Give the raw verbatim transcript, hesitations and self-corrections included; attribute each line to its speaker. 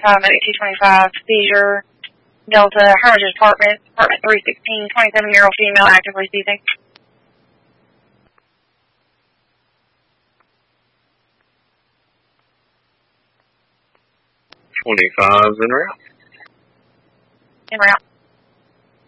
Speaker 1: twenty-five, medic two twenty-five, seizure, Delta, Hermitage Apartment, apartment three sixteen, twenty-seven-year-old female actively seizing.
Speaker 2: twenty-five's en route.
Speaker 1: En route.